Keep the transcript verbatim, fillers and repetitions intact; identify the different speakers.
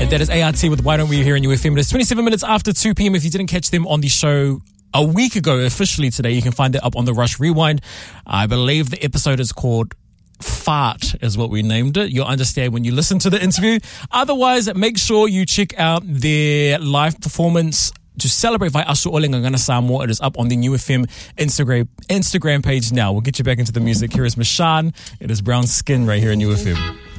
Speaker 1: And that is A R T with Why Don't We here in U F M. It is twenty-seven minutes after two p.m. If you didn't catch them on the show a week ago, officially today, you can find it up on the Rush Rewind. I believe the episode is called Fart is what we named it. You'll understand when you listen to the interview. Otherwise, make sure you check out their live performance to celebrate Vai Asu Ole Ngangana Samoa. It is up on the New F M Instagram Instagram page now. We'll get you back into the music. Here is Mashan. It is Brown Skin right here in U F M.